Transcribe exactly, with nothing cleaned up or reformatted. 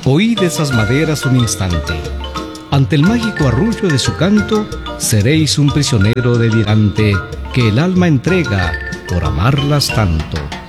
Oíd esas maderas un instante. Ante el mágico arrullo de su canto, seréis un prisionero delirante que el alma entrega por amarlas tanto.